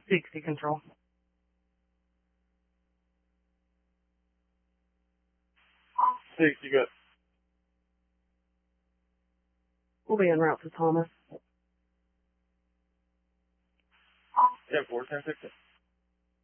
60 control. Good. We'll be en route to Thomas. Yeah, 4, 10, 60.